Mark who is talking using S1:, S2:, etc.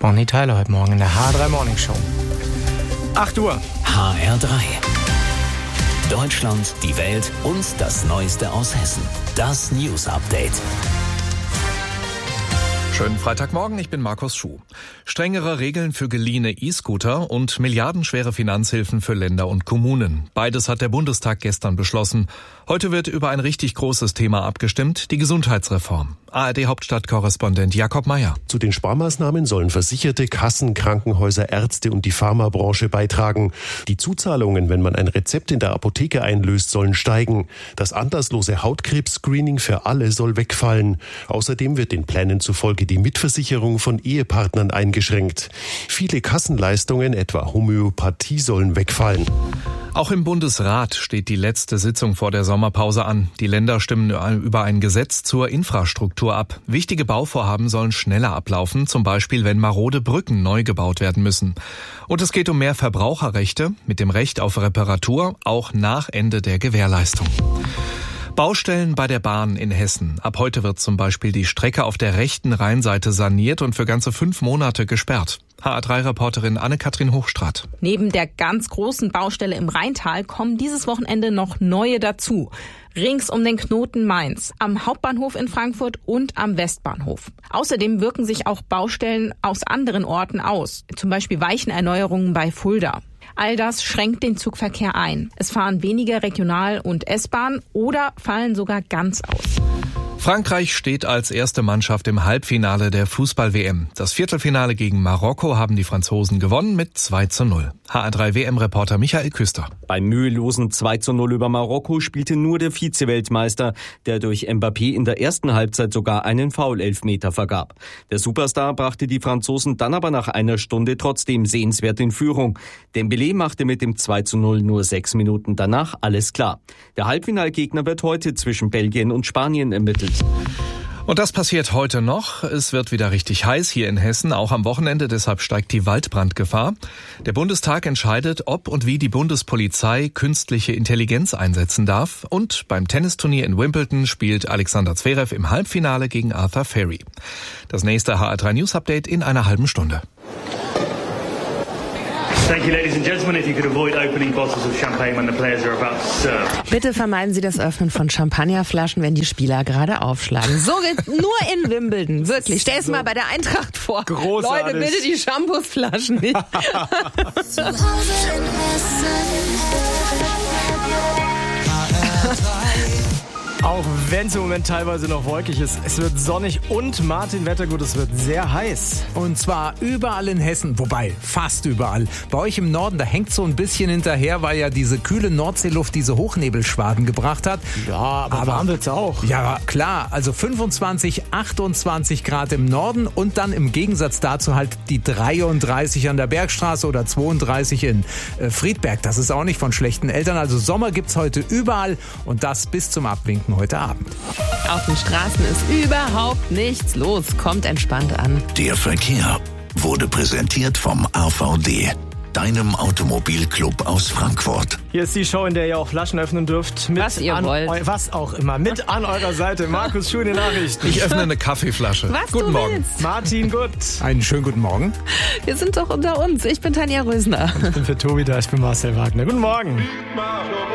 S1: Bonnie Tyler heute Morgen in der HR3 Morning Show. 8 Uhr.
S2: HR3. Deutschland, die Welt und das Neueste aus Hessen. Das News Update.
S3: Schönen Freitagmorgen, ich bin Markus Schuh. Strengere Regeln für geliehene E-Scooter und milliardenschwere Finanzhilfen für Länder und Kommunen. Beides hat der Bundestag gestern beschlossen. Heute wird über ein richtig großes Thema abgestimmt, die Gesundheitsreform. ARD-Hauptstadtkorrespondent Jakob Meyer.
S4: Zu den Sparmaßnahmen sollen Versicherte, Kassen, Krankenhäuser, Ärzte und die Pharmabranche beitragen. Die Zuzahlungen, wenn man ein Rezept in der Apotheke einlöst, sollen steigen. Das anlasslose Hautkrebs-Screening für alle soll wegfallen. Außerdem wird den Plänen zufolge die Mitversicherung von Ehepartnern eingeschränkt. Viele Kassenleistungen, etwa Homöopathie, sollen wegfallen.
S3: Auch im Bundesrat steht die letzte Sitzung vor der Sommerpause an. Die Länder stimmen über ein Gesetz zur Infrastruktur ab. Wichtige Bauvorhaben sollen schneller ablaufen, zum Beispiel wenn marode Brücken neu gebaut werden müssen. Und es geht um mehr Verbraucherrechte mit dem Recht auf Reparatur, auch nach Ende der Gewährleistung. Baustellen bei der Bahn in Hessen. Ab heute wird zum Beispiel die Strecke auf der rechten Rheinseite saniert und für ganze 5 Monate gesperrt. HR3-Reporterin Anne-Kathrin Hochstraat.
S5: Neben der ganz großen Baustelle im Rheintal kommen dieses Wochenende noch neue dazu. Rings um den Knoten Mainz, am Hauptbahnhof in Frankfurt und am Westbahnhof. Außerdem wirken sich auch Baustellen aus anderen Orten aus, zum Beispiel Weichenerneuerungen bei Fulda. All das schränkt den Zugverkehr ein. Es fahren weniger Regional- und S-Bahn oder fallen sogar ganz aus.
S3: Frankreich steht als erste Mannschaft im Halbfinale der Fußball-WM. Das Viertelfinale gegen Marokko haben die Franzosen gewonnen mit 2:0. HR3-WM-Reporter Michael Küster.
S6: Beim mühelosen 2:0 über Marokko spielte nur der Vize-Weltmeister, der durch Mbappé in der ersten Halbzeit sogar einen Foul-Elfmeter vergab. Der Superstar brachte die Franzosen dann aber nach einer Stunde trotzdem sehenswert in Führung. Dembélé machte mit dem 2:0 nur 6 Minuten danach alles klar. Der Halbfinalgegner wird heute zwischen Belgien und Spanien ermittelt.
S3: Und das passiert heute noch. Es wird wieder richtig heiß hier in Hessen, auch am Wochenende. Deshalb steigt die Waldbrandgefahr. Der Bundestag entscheidet, ob und wie die Bundespolizei künstliche Intelligenz einsetzen darf. Und beim Tennisturnier in Wimbledon spielt Alexander Zverev im Halbfinale gegen Arthur Furry. Das nächste HR3 News Update in einer halben Stunde.
S7: Thank you, ladies and gentlemen. If you could avoid opening bottles of champagne when the players are about to serve.
S8: Bitte vermeiden Sie das Öffnen von Champagnerflaschen, wenn die Spieler gerade aufschlagen. So geht nur in Wimbledon. Wirklich. Stell es mal bei der Eintracht vor.
S1: Großartig.
S8: Leute, bitte die Shampoosflaschen nicht.
S9: Zu Hause in
S1: Auch wenn es im Moment teilweise noch wolkig ist, es wird sonnig und Martin Wettergut, es wird sehr heiß.
S10: Und zwar überall in Hessen, wobei fast überall. Bei euch im Norden, da hängt so ein bisschen hinterher, weil ja diese kühle Nordseeluft diese Hochnebelschwaden gebracht hat.
S1: Ja, aber warm wird's auch.
S10: Ja, klar. Also 25, 28 Grad im Norden und dann im Gegensatz dazu halt die 33 an der Bergstraße oder 32 in Friedberg. Das ist auch nicht von schlechten Eltern. Also Sommer gibt's heute überall und das bis zum Abwinken heute Abend.
S8: Auf den Straßen ist überhaupt nichts los. Kommt entspannt an.
S2: Der Verkehr wurde präsentiert vom AVD, deinem Automobilclub aus Frankfurt.
S1: Hier ist die Show, in der ihr auch Flaschen öffnen dürft.
S8: Was ihr wollt.
S1: Was auch immer. Mit an eurer Seite. Markus Schuh, die Nachrichten.
S3: Ich öffne eine Kaffeeflasche.
S8: Was
S3: Guten
S8: du
S3: Morgen.
S8: willst.
S1: Martin, gut.
S10: Einen schönen guten Morgen.
S8: Wir sind doch unter uns. Ich bin Tanja Rösner.
S1: Ich bin für Tobi da, ich bin Marcel Wagner. Guten Morgen.